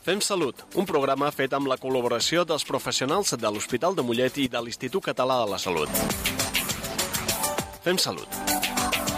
Fem Salut, un programa fet amb la col·laboració dels professionals de l'Hospital de Mollet i de l'Institut Català de la Salut. Fem Salut.